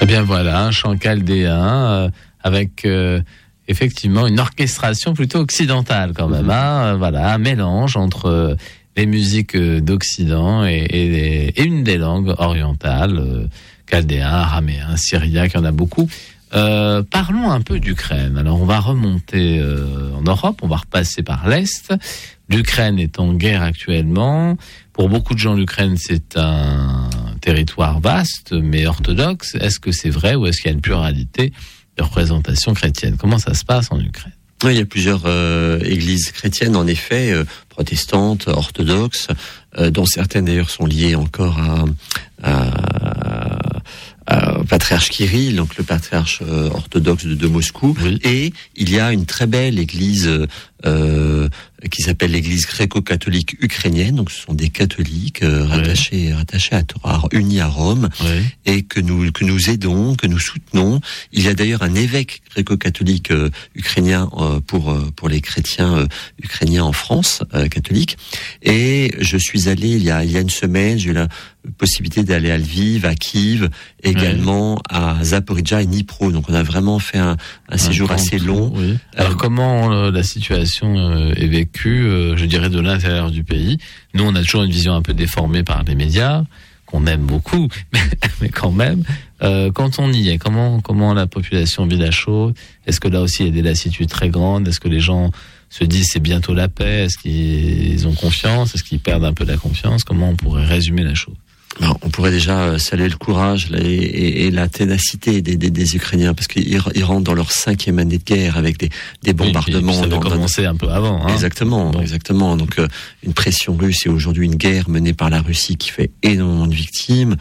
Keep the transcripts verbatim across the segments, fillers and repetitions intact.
bien voilà, un chant chaldéen euh, avec euh, effectivement une orchestration plutôt occidentale quand même. Mmh. Hein, voilà, un mélange entre euh, les musiques euh, d'Occident et, et, et une des langues orientales, euh, chaldéen, araméen, syriaque, il y en a beaucoup. Euh, parlons un peu d'Ukraine. Alors on va remonter euh, en Europe, on va repasser par l'Est. L'Ukraine est en guerre actuellement. Pour beaucoup de gens, l'Ukraine, c'est un territoire vaste, mais orthodoxe. Est-ce que c'est vrai ou est-ce qu'il y a une pluralité de représentation chrétienne? Comment ça se passe en Ukraine? Oui, il y a plusieurs euh, églises chrétiennes, en effet, euh, protestantes, orthodoxes, euh, dont certaines d'ailleurs sont liées encore à... à au patriarche Kirill, donc le patriarche euh, orthodoxe de, de Moscou. Oui. Et il y a une très belle église euh, qui s'appelle l'église gréco-catholique ukrainienne. Donc ce sont des catholiques euh, rattachés, oui. rattachés à, à unis à Rome, oui. et que nous que nous aidons, que nous soutenons. Il y a d'ailleurs un évêque gréco-catholique euh, ukrainien euh, pour euh, pour les chrétiens euh, ukrainiens en France, euh, catholiques. Et je suis allé il y a il y a une semaine, j'ai eu la possibilité d'aller à Lviv, à Kiev, également oui. à Zaporizhzhia et Dnipro. Donc on a vraiment fait un, un, un séjour assez long. Oui. Alors euh, comment euh, la situation euh, est vécue, euh, je dirais, de l'intérieur du pays? Nous, on a toujours une vision un peu déformée par les médias, qu'on aime beaucoup, mais, mais quand même, euh, quand on y est, comment comment la population vit la chose? Est-ce que là aussi il y a des lassitudes très grandes? Est-ce que les gens se disent c'est bientôt la paix? Est-ce qu'ils ont confiance? Est-ce qu'ils perdent un peu la confiance? Comment on pourrait résumer la chose? Ben, on pourrait déjà saluer le courage et, et, et la ténacité des, des, des Ukrainiens, parce qu'ils ils rentrent dans leur cinquième année de guerre avec des, des bombardements. Oui, ça a commencé un peu avant. Hein. Exactement, bon. exactement. Donc euh, une pression russe et aujourd'hui une guerre menée par la Russie qui fait énormément de victimes.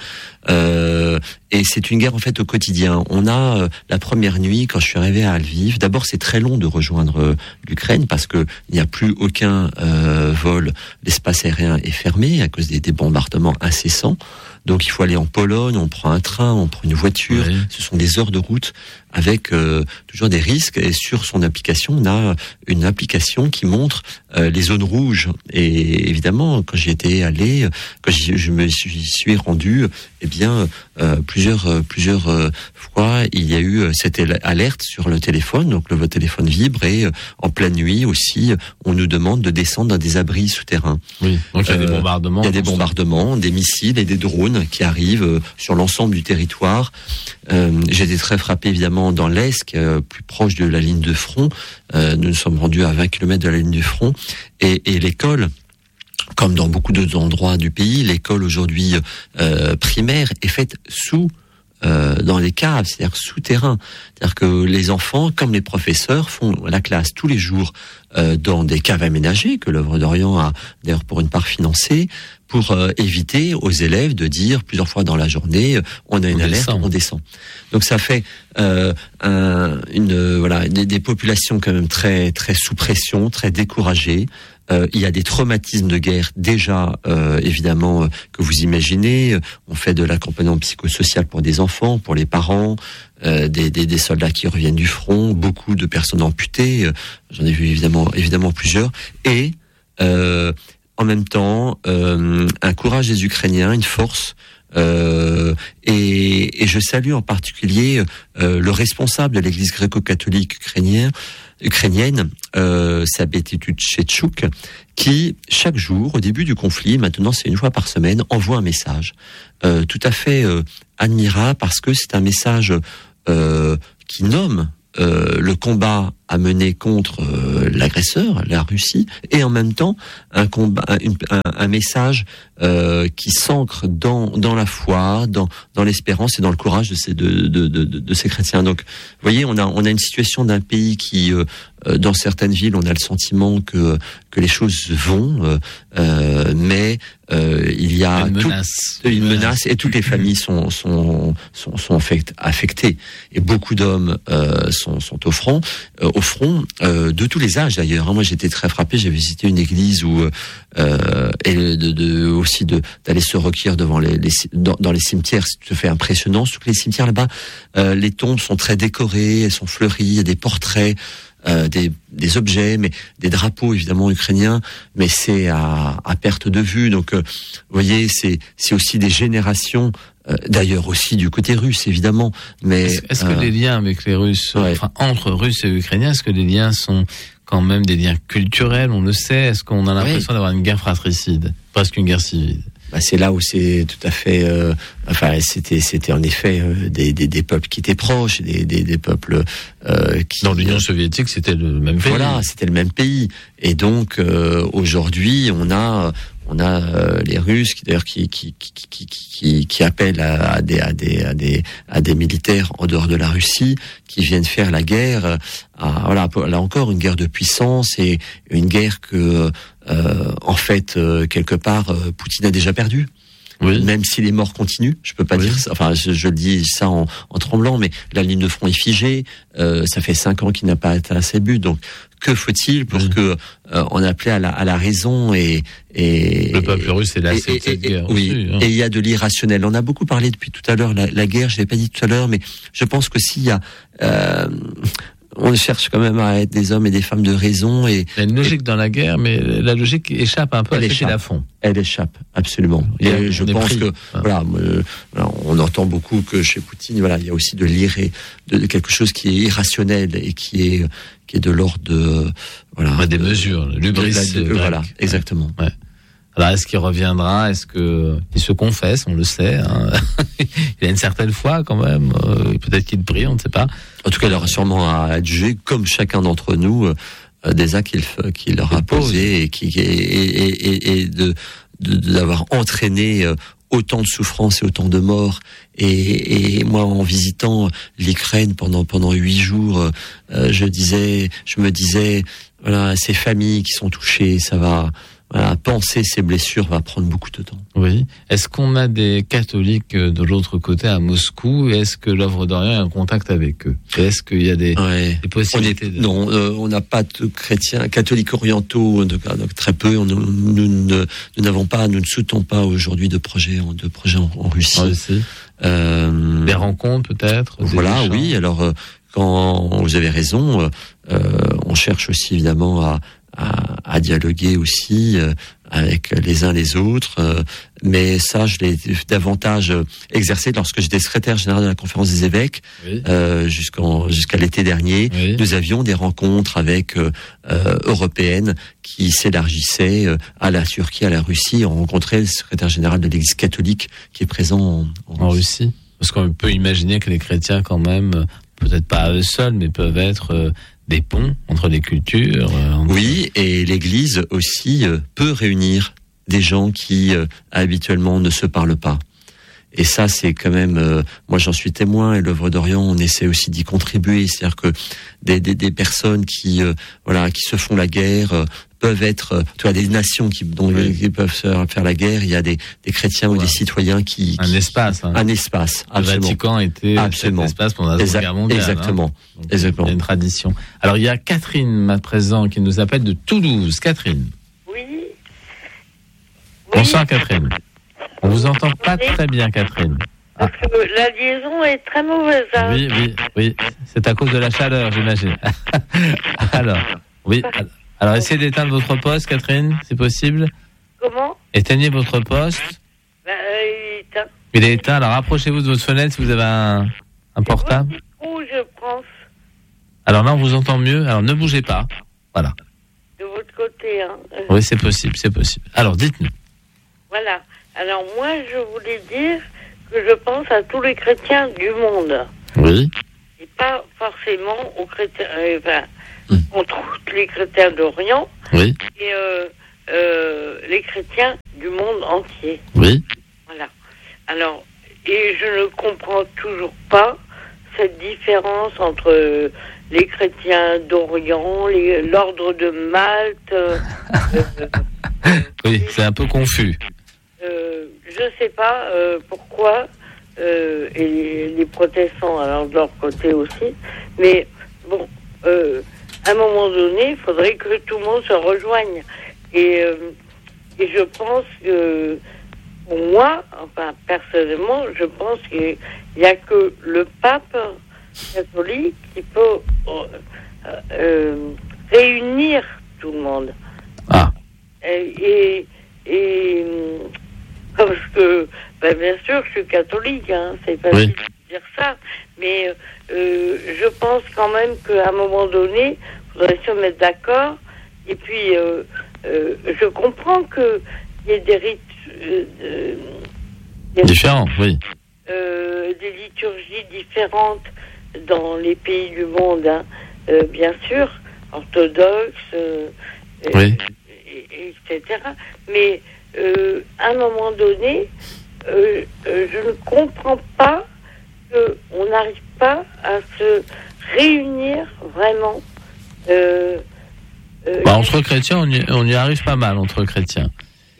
Euh, et c'est une guerre en fait au quotidien. On a euh, la première nuit quand je suis arrivé à Lviv. D'abord, c'est très long de rejoindre euh, l'Ukraine parce que il n'y a plus aucun euh, vol. L'espace aérien est fermé à cause des, des bombardements incessants. Donc il faut aller en Pologne, on prend un train, on prend une voiture. Oui. Ce sont des heures de route avec euh, toujours des risques. Et sur son application, on a une application qui montre euh, les zones rouges. Et évidemment, quand j'y étais allé, quand j'y, je me suis, suis rendu, eh bien euh, plusieurs euh, plusieurs euh, fois, il y a eu euh, cette alerte sur le téléphone. Donc le votre téléphone vibre et euh, en pleine nuit aussi, on nous demande de descendre dans des abris souterrains. Oui. Donc il y a euh, des bombardements. Il y a des bombardements, des missiles et des drones qui arrivent euh, sur l'ensemble du territoire. Euh, j'ai été très frappé évidemment dans l'Est, euh, plus proche de la ligne de front. Euh, nous nous sommes rendus à vingt kilomètres de la ligne de front. Et, et l'école, comme dans beaucoup d'autres endroits du pays, l'école aujourd'hui euh, primaire est faite sous, euh, dans les caves, c'est-à-dire souterrain. C'est-à-dire que les enfants, comme les professeurs, font la classe tous les jours euh, dans des caves aménagées, que l'œuvre d'Orient a d'ailleurs pour une part financée, pour euh, éviter aux élèves de dire plusieurs fois dans la journée euh, on a une on alerte, descend. on descend. Donc ça fait euh, un, une euh, voilà des, des populations quand même très très sous pression, très découragées. Euh, il y a des traumatismes de guerre déjà euh, évidemment euh, que vous imaginez. On fait de l'accompagnement psychosocial pour des enfants, pour les parents, euh, des, des, des soldats qui reviennent du front, beaucoup de personnes amputées. Euh, j'en ai vu évidemment évidemment plusieurs et euh, en même temps, euh, un courage des Ukrainiens, une force, euh, et, et je salue en particulier euh, le responsable de l'Église gréco-catholique ukrainienne, ukrainienne, euh, Sabetitud Tchetchouk, qui chaque jour, au début du conflit, maintenant c'est une fois par semaine, envoie un message euh, tout à fait euh, admirable parce que c'est un message euh, qui nomme euh, le combat à mener contre euh, l'agresseur, la Russie, et en même temps un combat, un, un, un message euh, qui s'ancre dans dans la foi, dans dans l'espérance et dans le courage de ces de de de, de ces chrétiens. Donc, vous voyez, on a on a une situation d'un pays qui euh, dans certaines villes, on a le sentiment que que les choses vont, euh, euh, mais euh, il y a une tout, menace, une menace et toutes les familles sont sont sont, sont affectées et beaucoup d'hommes euh, sont sont au front. Euh, au front, euh, de tous les âges d'ailleurs. Moi, j'étais très frappé. J'ai visité une église où euh, et de, de aussi de d'aller se recueillir devant les, les dans, dans les cimetières. C'est tout à fait impressionnant. Surtout que les cimetières là-bas, euh, les tombes sont très décorées, elles sont fleuries, il y a des portraits. euh, des, des objets, mais des drapeaux évidemment ukrainiens, mais c'est à, à perte de vue. Donc, euh, vous voyez, c'est, c'est aussi des générations. Euh, d'ailleurs aussi du côté russe évidemment, mais est-ce, est-ce que euh, les liens avec les Russes, ouais. enfin entre Russes et Ukrainiens, est-ce que les liens sont quand même des liens culturels, on le sait? Est-ce qu'on a l'impression oui. d'avoir une guerre fratricide, presque une guerre civile? Bah c'est là où c'est tout à fait. Euh, enfin, c'était, c'était en effet euh, des, des, des peuples qui étaient proches, des, des, des peuples euh, qui. Dans l'Union soviétique, c'était le même pays. Voilà, c'était le même pays. Et donc euh, aujourd'hui, on a. On a euh, les Russes qui d'ailleurs qui qui qui qui qui, qui appellent à, à des à des à des à des militaires en dehors de la Russie qui viennent faire la guerre. À, voilà, là encore une guerre de puissance et une guerre que euh, en fait euh, quelque part euh, Poutine a déjà perdue. Oui. Même si les morts continuent, je peux pas oui. dire ça. Enfin, je, je dis ça en, en tremblant, mais la ligne de front est figée. Euh, ça fait cinq ans qu'il n'a pas atteint ses buts. Donc, que faut-il pour oui. que euh, on appelait à la, à la raison et, et le peuple russe est là, c'est cette guerre. Oui. Aussi, hein. Et il y a de l'irrationnel. On a beaucoup parlé depuis tout à l'heure la, la guerre. Je l'ai pas dit tout à l'heure, mais je pense que s'il y a euh, on cherche quand même à être des hommes et des femmes de raison. Et, il y a une logique et, dans la guerre, mais la logique échappe un peu à ce à fond. Elle échappe, absolument. Et et je pense pris. que, ah. voilà, euh, on entend beaucoup que chez Poutine, voilà, il y a aussi de l'irré, de, de quelque chose qui est irrationnel et qui est, qui est de l'ordre de, voilà. Ouais, des de, mesures, l'hubris. De, de, voilà, exactement. Ouais. Alors, est-ce qu'il reviendra? Est-ce que il se confesse? On le sait. Hein. Il a une certaine foi quand même. Euh, peut-être qu'il prie, on ne sait pas. En tout cas, il aura sûrement à adjuger, comme chacun d'entre nous, euh, des actes qu'il, qu'il leur a posés et, qui, et, et, et, et de, de, d'avoir entraîné euh, autant de souffrances et autant de morts. Et, et moi, en visitant l'Ukraine pendant pendant huit jours, euh, je disais, je me disais, voilà, ces familles qui sont touchées, ça va. Voilà, penser ces blessures va prendre beaucoup de temps. Oui. Est-ce qu'on a des catholiques de l'autre côté à Moscou? Est-ce que l'œuvre d'Orient est en contact avec eux? Est-ce qu'il y a des, ouais. des possibilités on est, de... Non, euh, on n'a pas de chrétiens, catholiques orientaux, donc, donc très peu. On, nous, nous, nous, nous n'avons pas, nous ne soutenons pas aujourd'hui de projets, de projets en, en Russie. Russie. Euh, des rencontres peut-être. Voilà, oui. Alors euh, quand vous avez raison, euh, on cherche aussi évidemment à À, à dialoguer aussi euh, avec les uns les autres, euh, mais ça je l'ai davantage exercé lorsque j'étais secrétaire général de la Conférence des évêques, oui. euh, jusqu'en jusqu'à l'été dernier. Oui. Nous avions des rencontres avec euh, euh, européennes qui s'élargissaient euh, à la Turquie, à la Russie. On rencontrait le secrétaire général de l'Église catholique qui est présent en, en, en Russie. Russie. Parce qu'on peut imaginer que les chrétiens quand même, peut-être pas à eux seuls, mais peuvent être euh, des ponts entre les cultures. Euh, entre... Oui, et l'Église aussi euh, peut réunir des gens qui euh, habituellement ne se parlent pas. Et ça, c'est quand même, euh, moi j'en suis témoin, et l'œuvre d'Orient, on essaie aussi d'y contribuer. C'est-à-dire que des, des, des personnes qui, euh, voilà, qui se font la guerre euh, peuvent être, euh, tu vois, des nations qui, dont oui. qui peuvent faire la guerre. Il y a des, des chrétiens ouais. ou des citoyens qui, qui un espace, hein. un espace. Absolument. Le Vatican était absolument. Cet espace pendant la Seconde Guerre mondiale. Exactement. Hein. Donc, exactement. Il y a une tradition. Alors il y a Catherine à présent qui nous appelle de Toulouse. Catherine. Oui. Bonsoir oui. Catherine. On vous entend pas très bien, Catherine. Parce ah. que la liaison est très mauvaise. Hein. Oui, oui, oui. C'est à cause de la chaleur, j'imagine. Alors, oui. Alors, essayez d'éteindre votre poste, Catherine, c'est possible. Comment? Éteignez votre poste. Ben, euh, il est éteint. Il est éteint. Alors, rapprochez-vous de votre fenêtre si vous avez un, un portable. Où je pense. Alors là, on vous entend mieux. Alors, ne bougez pas. Voilà. De votre côté, hein. Oui, c'est possible, c'est possible. Alors, dites-nous. Voilà. Alors moi, je voulais dire que je pense à tous les chrétiens du monde. Oui. Et pas forcément aux chrétiens, euh, enfin, mmh. contre les chrétiens d'Orient. Oui. Et euh, euh, les chrétiens du monde entier. Oui. Voilà. Alors, et je ne comprends toujours pas cette différence entre les chrétiens d'Orient, les, l'ordre de Malte. euh, oui, c'est un peu confus. Euh, je ne sais pas euh, pourquoi, euh, et les, les protestants, alors de leur côté aussi, mais bon, euh, à un moment donné, il faudrait que tout le monde se rejoigne. Et, euh, et je pense que, pour moi, enfin personnellement, je pense qu'il n'y a que le pape catholique qui peut euh, euh, réunir tout le monde. Ah. Et, et, et parce que, ben bien sûr, je suis catholique, hein, c'est facile Oui. de dire ça, mais euh, je pense quand même qu'à un moment donné, il faudrait se mettre d'accord. Et puis, euh, euh, je comprends qu'il y ait des rites euh, des, Différent, oui. euh, des liturgies différentes dans les pays du monde, hein, euh, bien sûr, orthodoxes, euh, Oui. et, et cetera. Mais euh, à un moment donné, euh, euh, je ne comprends pas qu'on n'arrive pas à se réunir vraiment. Euh, euh, Bah, entre chrétiens, on y, on y arrive pas mal, entre chrétiens.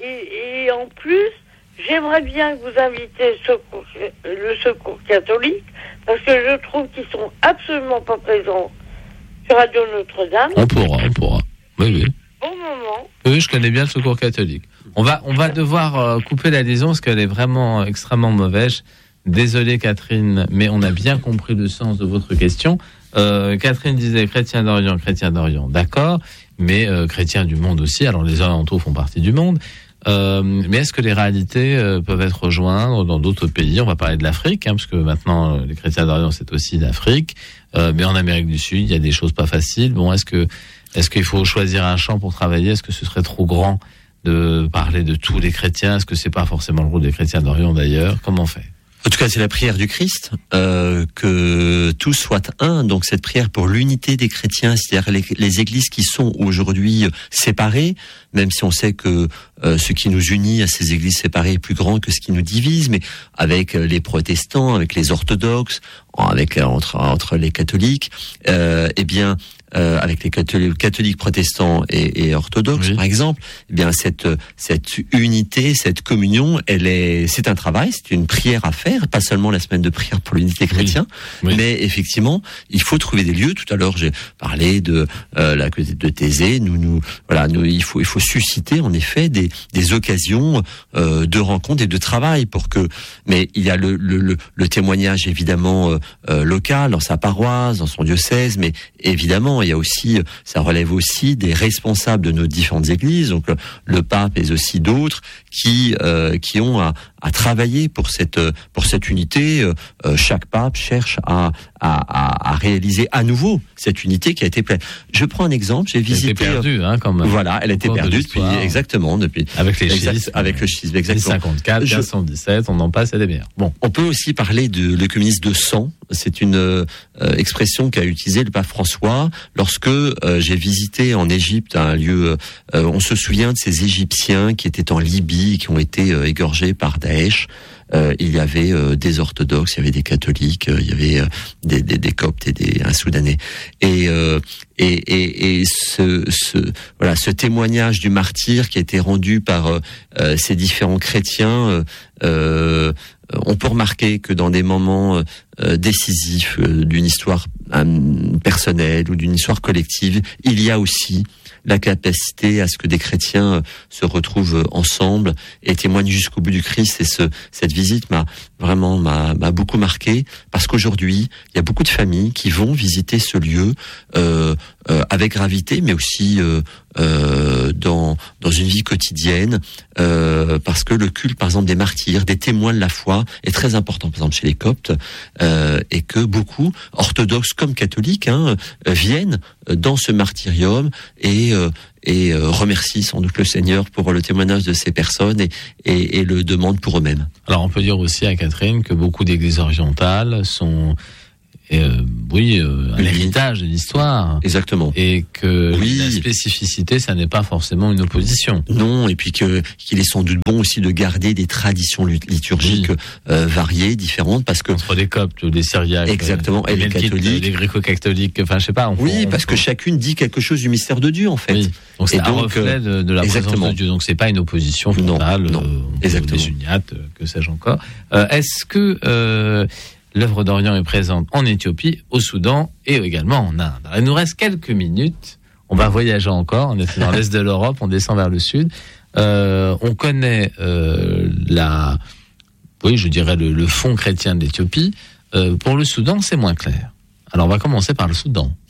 et, et en plus, j'aimerais bien que vous invitiez le secours, le secours catholique, parce que je trouve qu'ils sont absolument pas présents sur Radio Notre-Dame. On pourra, on pourra. Oui, oui. Bon moment. Oui, je connais bien le secours catholique. On va, on va devoir euh, couper la liaison parce qu'elle est vraiment extrêmement mauvaise. Désolé Catherine, mais on a bien compris le sens de votre question. Euh, Catherine disait chrétien d'Orient, chrétien d'Orient, d'accord, mais euh, chrétien du monde aussi. Alors les orientaux font partie du monde. Euh, mais est-ce que les réalités euh, peuvent être rejointes dans d'autres pays? On va parler de l'Afrique, hein, parce que maintenant euh, les chrétiens d'Orient c'est aussi l'Afrique. Euh, mais en Amérique du Sud, il y a des choses pas faciles. Bon, est-ce que est-ce qu'il faut choisir un champ pour travailler? Est-ce que ce serait trop grand de parler de tous les chrétiens? Est-ce que c'est pas forcément le rôle des chrétiens d'Orient d'ailleurs? Comment on fait? En tout cas, c'est la prière du Christ, euh, que tous soient un. Donc cette prière pour l'unité des chrétiens, c'est-à-dire les, les églises qui sont aujourd'hui séparées, même si on sait que euh, ce qui nous unit à ces églises séparées est plus grand que ce qui nous divise, mais avec les protestants, avec les orthodoxes, avec entre entre les catholiques, euh, eh bien. Euh, avec les catholiques, catholiques protestants et, et orthodoxes, oui. Par exemple, eh bien cette cette unité, cette communion, elle est, c'est un travail, c'est une prière à faire, pas seulement la semaine de prière pour l'unité chrétienne, oui. Oui. Mais effectivement, il faut trouver des lieux. Tout à l'heure, j'ai parlé de euh, la de Thésée. Nous, nous, voilà, nous, il faut il faut susciter en effet des des occasions euh, de rencontres et de travail pour que. Mais il y a le le le, le témoignage évidemment euh, euh, local dans sa paroisse, dans son diocèse, mais évidemment. Il y a aussi, ça relève aussi des responsables de nos différentes églises, donc le, le pape et aussi d'autres qui euh, qui ont à, à travailler pour cette pour cette unité. Euh, chaque pape cherche à, à à réaliser à nouveau cette unité qui a été pleine. Je prends un exemple. J'ai visité. Elle était perdue, hein, quand même. Voilà, elle a été perdue depuis exactement depuis. Avec les exact, schismes. Avec le schisme, exactement. cinquante-quatre, quinze cent dix-sept, on en passe à des bières. Bon, on peut aussi parler de l'œcuménisme de sang. C'est une euh, expression qu'a utilisée le pape François lorsque euh, j'ai visité en Égypte un lieu. Euh, on se souvient de ces Égyptiens qui étaient en Libye, qui ont été euh, égorgés par Daesh. Euh, il y avait euh, des orthodoxes, il y avait des catholiques, euh, il y avait euh, des, des, des coptes et des un soudanais. Et euh, et et, et ce, ce voilà ce témoignage du martyr qui a été rendu par euh, euh, ces différents chrétiens. Euh, euh, on peut remarquer que dans des moments euh, décisifs euh, d'une histoire euh, personnelle ou d'une histoire collective, il y a aussi la capacité à ce que des chrétiens se retrouvent ensemble et témoignent jusqu'au bout du Christ. Et ce, cette visite m'a vraiment m'a, m'a beaucoup marqué parce qu'aujourd'hui, il y a beaucoup de familles qui vont visiter ce lieu euh, euh, avec gravité, mais aussi euh, euh, dans dans une vie quotidienne, euh, parce que le culte, par exemple, des martyrs, des témoins de la foi, est très important, par exemple chez les Coptes, euh, et que beaucoup, orthodoxes comme catholiques, hein, viennent dans ce martyrium et euh, et euh, remercient sans doute le Seigneur pour le témoignage de ces personnes et, et, et le demandent pour eux-mêmes. Alors on peut dire aussi à Catherine que beaucoup d'églises orientales sont Euh, oui, euh, un oui. héritage de l'histoire. Exactement. Et que oui. la spécificité, ça n'est pas forcément une opposition. Non, et puis que qu'il est sans doute bon aussi de garder des traditions liturgiques oui. euh, variées, différentes, parce que entre les Coptes, les Syriaques, exactement, les, et les catholiques, les gréco-catholiques, enfin, je sais pas. On oui, on, parce on, que on... chacune dit quelque chose du mystère de Dieu, en fait. Oui. Donc c'est et un donc, reflet de, de la exactement. présence de Dieu. Donc c'est pas une opposition frontale. Non, non. Euh, exactement. Des sunniates, que sais-je encore. Euh, est-ce que euh, l'œuvre d'Orient est présente en Éthiopie, au Soudan et également en Inde. Alors, il nous reste quelques minutes. On va voyager encore. On est dans l'est de l'Europe, on descend vers le sud. Euh, on connaît euh, la, oui, je dirais le, le fond chrétien de l'Éthiopie. Euh, pour le Soudan, c'est moins clair. Alors, on va commencer par le Soudan.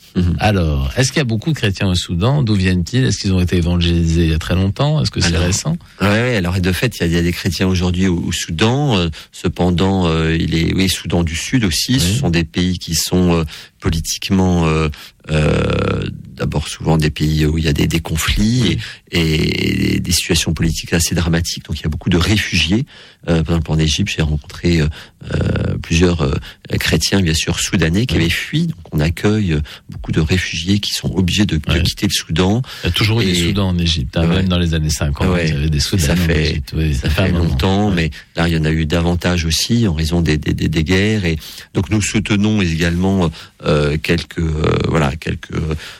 Mmh. Alors, est-ce qu'il y a beaucoup de chrétiens au Soudan? D'où viennent-ils? Est-ce qu'ils ont été évangélisés il y a très longtemps? Est-ce que c'est alors, récent? Oui, ouais, alors de fait, il y, y a des chrétiens aujourd'hui au, au Soudan. Euh, cependant, euh, il est, oui, Soudan du Sud aussi. Oui. Ce sont des pays qui sont euh, politiquement, euh, euh, d'abord souvent des pays où il y a des, des conflits oui. et, et des situations politiques assez dramatiques. Donc il y a beaucoup de réfugiés. Euh, par exemple, en Égypte, j'ai rencontré euh, plusieurs euh, chrétiens, bien sûr, soudanais qui oui. avaient fui. Donc on accueille beaucoup de réfugiés qui sont obligés de, de ouais. quitter le Soudan. Il y a toujours eu des Soudans en Égypte, hein, ouais. même dans les années cinquante. Ouais. Il y avait des Soudans ça fait, en Égypte. Oui, ça, ça fait longtemps, ouais. mais là il y en a eu davantage aussi en raison des, des, des, des guerres. Et donc nous soutenons également euh, quelques euh, voilà quelques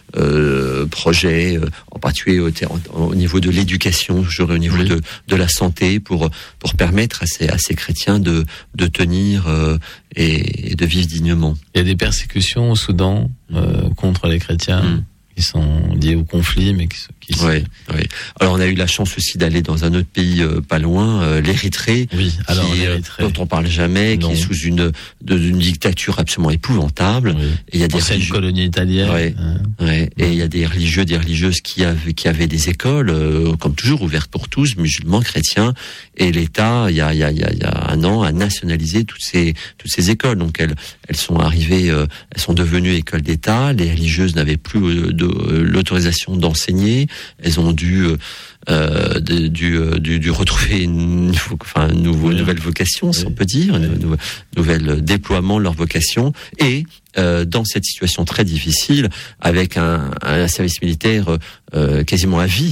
euh, projets, euh, en particulier au, au niveau de l'éducation, au niveau oui. de, de la santé, pour pour permettre à ces à ces chrétiens de de tenir euh, et, et de vivre dignement. Il y a des persécutions au Soudan euh, contre les chrétiens. Mmh. Qui sont liés au conflit, mais qui, qui oui, oui. Alors on a eu la chance aussi d'aller dans un autre pays euh, pas loin, euh, l'Érythrée, oui, alors, qui, l'Érythrée. dont on parle jamais, non. qui est sous une de, d'une dictature absolument épouvantable. Oui. Et il y a des religieux... colonie italienne. Ouais, hein. ouais. Et il y a des religieux, des religieuses qui avaient qui avaient des écoles, euh, comme toujours ouvertes pour tous, musulmans, chrétiens. Et l'État, il y a il y a il y a, il y a un an, a nationalisé toutes ces toutes ces écoles. Donc elles elles sont arrivées, euh, elles sont devenues écoles d'État. Les religieuses n'avaient plus euh, de l'autorisation d'enseigner, elles ont dû euh, dû, dû, dû retrouver une, enfin, une nouveau, oui. nouvelle vocation, si oui. on peut dire, oui. un nouvel déploiement de leur vocation, et euh, dans cette situation très difficile, avec un, un service militaire euh, quasiment à vie.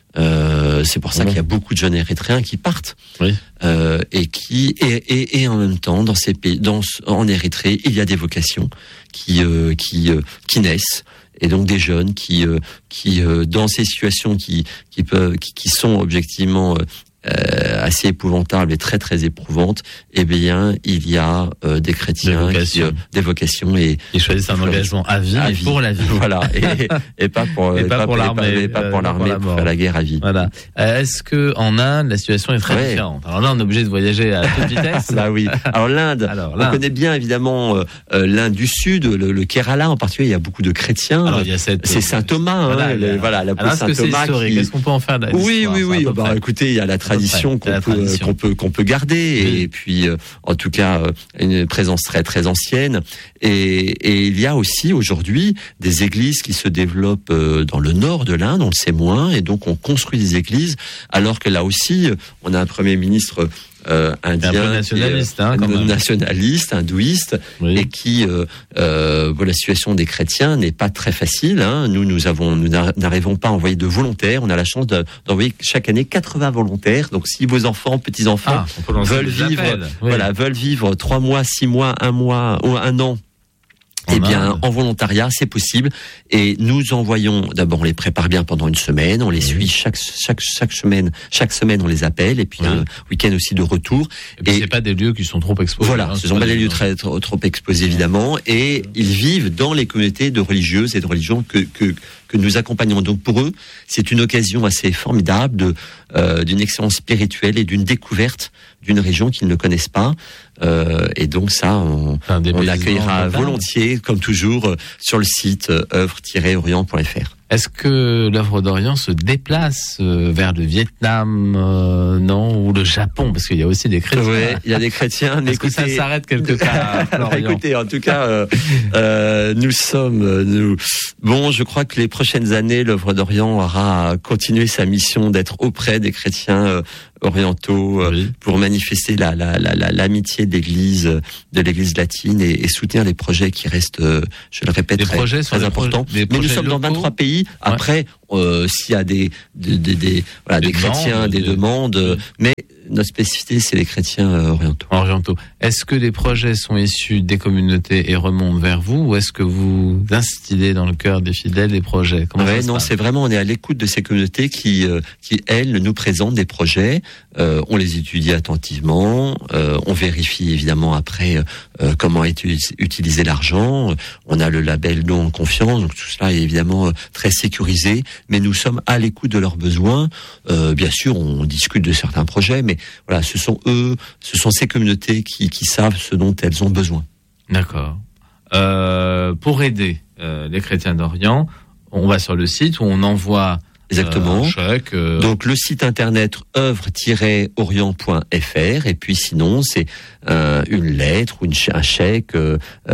Euh, c'est pour ça oui. qu'il y a beaucoup de jeunes Érythréens qui partent oui. euh, et qui et, et, et en même temps dans ces pays, dans en Érythrée, il y a des vocations qui euh, qui euh, qui naissent. Et donc des jeunes qui, euh, qui euh, dans ces situations qui, qui peuvent, qui, qui sont objectivement euh, assez épouvantables et très très éprouvantes, eh bien il y a euh, des chrétiens, des vocations, qui, euh, des vocations et ils choisissent un engagement à vie, à vie. pour la vie. Voilà, et, et pas pour et et pas, pas pour l'armée, et pas, pas pour l'armée, pour, pour faire la guerre à vie. Voilà. Euh, est-ce que en Inde la situation est très ouais. différente? Alors là, on est obligé de voyager à toute vitesse. Bah oui. Alors l'Inde, Alors, l'Inde. on connaît bien évidemment euh, l'Inde du Sud, le, le Kerala en particulier. Il y a beaucoup de chrétiens. Alors, il y a cette, c'est Saint Thomas, voilà, hein, le, voilà la Alors, Saint Thomas. Qui... Qu'est-ce qu'on peut en faire de Oui, oui, oui. Bah, écoutez, il y a la tradition qu'on peut qu'on peut qu'on peut garder oui. et puis euh, en tout cas euh, une présence très très ancienne et, et il y a aussi aujourd'hui des églises qui se développent euh, dans le nord de l'Inde, on le sait moins, et donc on construit des églises alors que là aussi on a un premier ministre Euh, indien, un peu nationaliste, qui, euh, hein, quand même. nationaliste, hindouiste, oui. et qui, euh, euh, bon, la situation des chrétiens n'est pas très facile. Hein. Nous, nous avons, nous n'arrivons pas à envoyer de volontaires. On a la chance de, d'envoyer chaque année quatre-vingts volontaires. Donc, si vos enfants, petits enfants, ah, veulent vivre, oui. voilà, veulent vivre trois mois, six mois, un mois ou un an. Eh bien, en volontariat, c'est possible. Et nous envoyons, d'abord, on les prépare bien pendant une semaine, on les oui. suit chaque, chaque, chaque semaine, chaque semaine, on les appelle, et puis oui. un week-end aussi de retour. Et puis, et c'est pas des lieux qui sont trop exposés. Voilà, hein, ce sont pas des lieux très, trop, trop exposés, évidemment, et ils vivent dans les communautés de religieuses et de religions que, que, que nous accompagnons. Donc, pour eux, c'est une occasion assez formidable de, euh, d'une expérience spirituelle et d'une découverte d'une région qu'ils ne connaissent pas. Euh, et donc ça, on, on l'accueillera volontiers, comme toujours, euh, sur le site euh, œuvre tiret orient point f r. Est-ce que l'œuvre d'Orient se déplace euh, vers le Vietnam, euh, non, ou le Japon, parce qu'il y a aussi des chrétiens. Oui, il y a des chrétiens. Est-ce que ça s'arrête quelque part à l'Orient? Écoutez, en tout cas, euh, euh, nous sommes, nous, bon, je crois que les prochaines années, l'œuvre d'Orient aura continué sa mission d'être auprès des chrétiens euh, orientaux euh, oui. pour manifester la, la, la, la, l'amitié de l'Église, de l'Église latine et, et soutenir les projets qui restent, euh, je le répète, très, très importants. Pro- Mais nous sommes dans vingt-trois pays. Après, ouais. euh, s'il y a des, des, des, des, voilà, des, des chrétiens, demandes, des, des demandes, euh, mais notre spécificité, c'est les chrétiens euh, orientaux. Orientaux. Est-ce que les projets sont issus des communautés et remontent vers vous, ou est-ce que vous instillez dans le cœur des fidèles des projets? Comment ouais, ça non, passe? C'est vraiment, on est à l'écoute de ces communautés qui, euh, qui elles, nous présentent des projets. Euh, on les étudie attentivement. Euh, on vérifie évidemment après euh, comment est utilisé l'argent. On a le label Don en confiance, donc tout cela est évidemment euh, très sécurisé. Mais nous sommes à l'écoute de leurs besoins. Euh, bien sûr, on discute de certains projets, mais voilà, ce sont eux, ce sont ces communautés qui, qui savent ce dont elles ont besoin. D'accord. Euh, pour aider euh, les chrétiens d'Orient, on va sur le site où on envoie Exactement. Euh, un chèque, euh... Donc le site internet œuvre tiret orient point f r et puis sinon c'est euh, une lettre ou une ch- un chèque euh,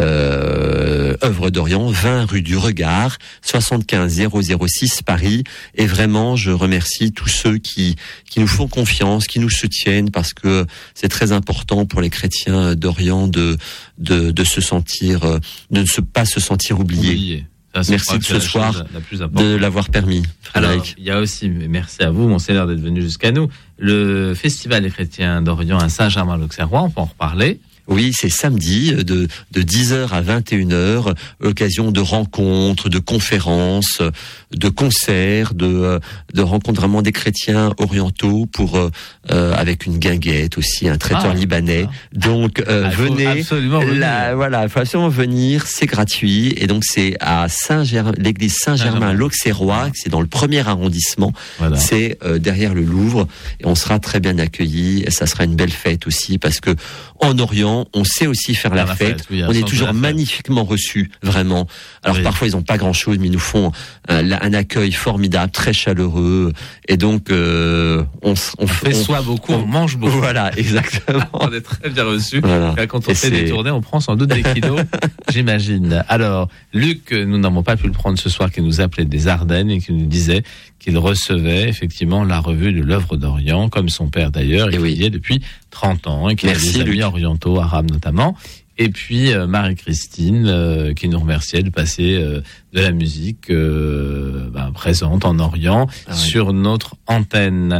euh, œuvre d'Orient, vingt rue du Regard, soixante-quinze zéro zéro six Paris. Et vraiment je remercie tous ceux qui qui nous font confiance, qui nous soutiennent, parce que c'est très important pour les chrétiens d'Orient de de de se sentir de ne se, pas se sentir oubliés. Oublié. Ça, merci de ce soir de l'avoir permis, Frédéric. Alors, il y a aussi, merci à vous, Monseigneur, d'être venu jusqu'à nous, le Festival des chrétiens d'Orient à Saint-Germain-l'Auxerrois, on peut en reparler. Oui, c'est samedi de, de dix heures à vingt et une heures, occasion de rencontres, de conférences, de concerts, de, de rencontres vraiment des chrétiens orientaux pour euh, avec une guinguette aussi, un traiteur ah, libanais. Ah. Donc euh, ah, venez, la, voilà, il faut absolument venir, c'est gratuit et donc c'est à Saint-Germain, l'église Saint-Germain-l'Auxerrois, c'est dans le premier arrondissement, voilà. C'est euh, derrière le Louvre et on sera très bien accueillis et ça sera une belle fête aussi parce que en Orient on sait aussi faire la, la fête, fête oui, on est toujours magnifiquement reçus, vraiment. Alors oui. Parfois ils n'ont pas grand-chose, mais ils nous font un, un accueil formidable, très chaleureux, et donc euh, on, on, on fait on, soit beaucoup, on, on mange beaucoup. Voilà, exactement. On est très bien reçus. Voilà. Quand on et fait c'est... des tournées, on prend sans doute des kilos, j'imagine. Alors, Luc, nous n'avons pas pu le prendre ce soir, qui nous appelait des Ardennes et qui nous disait qu'il recevait effectivement la revue de l'œuvre d'Orient, comme son père d'ailleurs, et qui y est depuis trente ans, et qui Merci, a des amis Luc. orientaux, arabes notamment. Et puis euh, Marie-Christine, euh, qui nous remerciait de passer euh, de la musique euh, ben, présente en Orient ah, sur oui. notre antenne.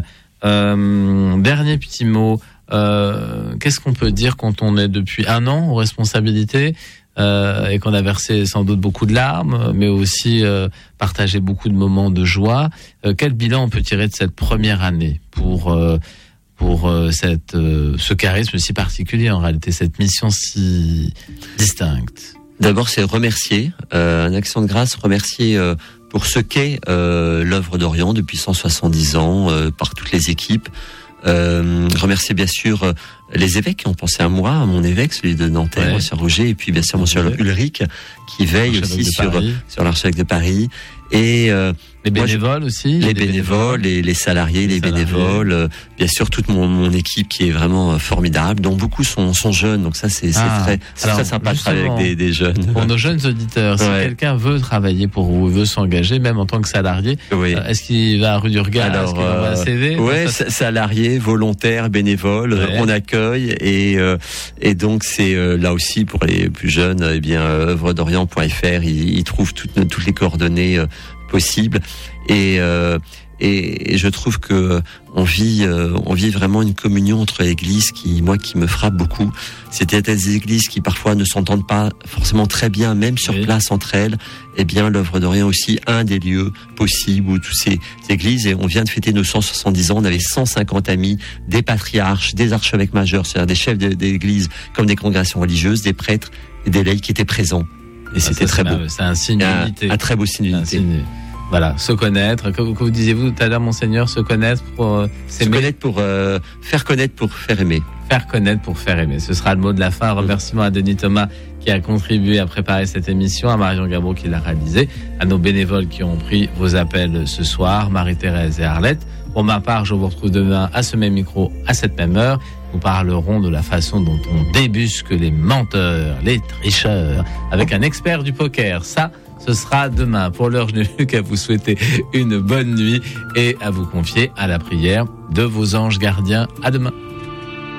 Euh, dernier petit mot, euh, qu'est-ce qu'on peut dire quand on est depuis un an aux responsabilités euh, et qu'on a versé sans doute beaucoup de larmes, mais aussi euh, partagé beaucoup de moments de joie. Euh, quel bilan on peut tirer de cette première année pour euh, pour euh, cette euh, ce charisme si particulier, en réalité, cette mission si distincte? D'abord, c'est remercier, euh, un action de grâce, remercier euh, pour ce qu'est euh, l'œuvre d'Orient depuis cent soixante-dix ans, euh, par toutes les équipes. Euh, remercier bien sûr euh, les évêques qui ont pensé à moi, à mon évêque, celui de Nanterre, ouais. Monsieur Roger, et puis bien sûr Monsieur ouais. Ulrich, qui veille aussi sur sur l'archevêque de Paris. Et euh, les bénévoles moi, aussi, les bénévoles, les, les salariés, les, les salariés. bénévoles, euh, bien sûr toute mon, mon équipe qui est vraiment euh, formidable, dont beaucoup sont, sont jeunes, donc ça c'est, c'est ah, très, c'est très sympa de travailler avec des, des jeunes. Pour nos jeunes auditeurs, si ouais. quelqu'un veut travailler pour vous, veut s'engager, même en tant que salarié, oui. euh, est-ce qu'il va à rue du Regard? Alors, est-ce qu'il envoie un C V? Ouais, ça... salarié, volontaire, bénévole, ouais. on accueille et euh, et donc c'est euh, là aussi pour les plus jeunes, eh bien euh, œuvre d'orient point f r, ils, ils trouvent toutes toutes les coordonnées euh, possibles et euh, et, et je trouve que on vit euh, on vit vraiment une communion entre églises qui moi qui me frappe beaucoup. C'était des églises qui parfois ne s'entendent pas forcément très bien, même sur oui. place entre elles. Eh bien, l'œuvre d'Orient aussi un des lieux possibles où toutes ces églises, et on vient de fêter nos cent soixante-dix ans, on avait cent cinquante amis, des patriarches, des archevêques majeurs, c'est-à-dire des chefs d'église comme des congrégations religieuses, des prêtres et des laïcs qui étaient présents. Et ah, c'était ça, très beau. Un, c'est un signe d'unité. Un, un très beau signe d'unité. Voilà, se connaître. Que, que vous disiez-vous tout à l'heure, Monseigneur, se connaître pour euh, s'aimer. Se connaître pour euh, faire connaître pour faire aimer. Faire connaître pour faire aimer. Ce sera le mot de la fin. Remerciements à Denis Thomas qui a contribué à préparer cette émission, à Marion Gabreau qui l'a réalisée, à nos bénévoles qui ont pris vos appels ce soir, Marie-Thérèse et Arlette. Pour ma part, je vous retrouve demain à ce même micro, à cette même heure. Nous parlerons de la façon dont on débusque les menteurs, les tricheurs, avec un expert du poker. Ça, ce sera demain. Pour l'heure, je n'ai plus qu'à vous souhaiter une bonne nuit et à vous confier à la prière de vos anges gardiens. À demain.